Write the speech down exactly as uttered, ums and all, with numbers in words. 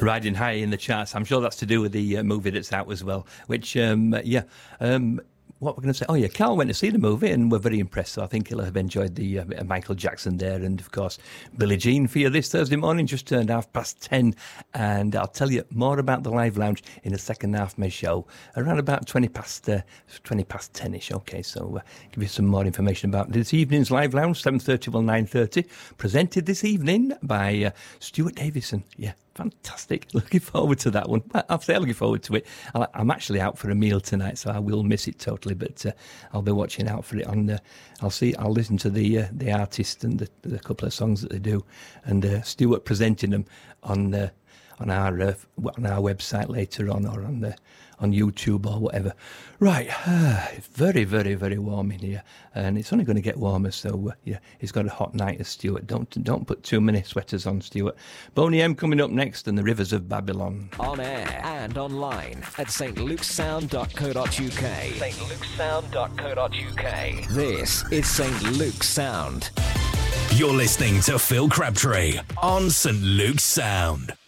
riding high in the charts. I'm sure that's to do with the uh, movie that's out as well, which, um, yeah, um, what we're going to say? Oh, yeah, Carl went to see the movie and we're very impressed, so I think he'll have enjoyed the uh, Michael Jackson there, and, of course, Billie Jean for you this Thursday morning, just turned half past ten, and I'll tell you more about the Live Lounge in the second half of my show, around about twenty past uh, twenty past ten-ish, okay, so uh, give you some more information about this evening's Live Lounge, seven thirty till nine thirty, presented this evening by uh, Stuart Davison, yeah. Fantastic. Looking forward to that one. I'll say looking forward to it. I'm actually out for a meal tonight, so I will miss it totally, but uh, I'll be watching out for it. On uh, I'll see. I'll listen to the uh, the artist and the, the couple of songs that they do, and uh, Stuart presenting them on uh, on our uh, on our website later on, or on the on YouTube or whatever. Right, uh, it's very, very, very warm in here, and it's only going to get warmer. So uh, yeah, he's got a hot night, as Stuart. Don't don't put too many sweaters on, Stuart. Boney M coming up next, and the Rivers of Babylon. On air and online at s t luke's sound dot co dot u k. s t luke's sound dot co dot u k. This is Saint Luke's Sound. You're listening to Phil Crabtree on Saint Luke's Sound.